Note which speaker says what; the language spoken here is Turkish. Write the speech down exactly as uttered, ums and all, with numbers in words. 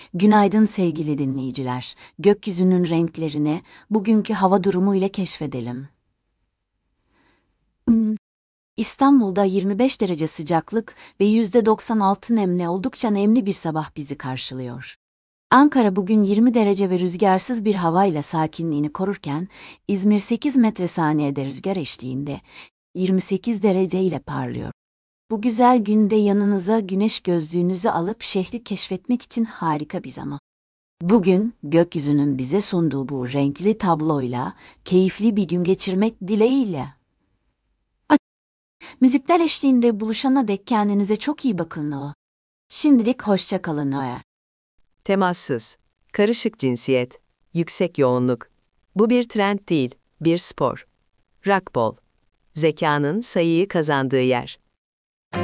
Speaker 1: Günaydın sevgili dinleyiciler. Gökyüzünün renklerini bugünkü hava durumu ile keşfedelim. Hmm, İstanbul'da yirmi beş derece sıcaklık ve yüzde doksan altı nemle oldukça nemli bir sabah bizi karşılıyor. Ankara bugün yirmi derece ve rüzgarsız bir havayla sakinliğini korurken, İzmir sekiz metre saniyede rüzgar eşliğinde yirmi sekiz derece ile parlıyor. Bu güzel günde yanınıza güneş gözlüğünüzü alıp şehri keşfetmek için harika bir zaman. Bugün gökyüzünün bize sunduğu bu renkli tabloyla keyifli bir gün geçirmek dileğiyle. A- Müzikler eşliğinde buluşana dek kendinize çok iyi bakın o. Şimdilik hoşça kalın o.
Speaker 2: Temassız, karışık cinsiyet, yüksek yoğunluk. Bu bir trend değil, bir spor. Racquetball. Zekanın sayıyı kazandığı yer.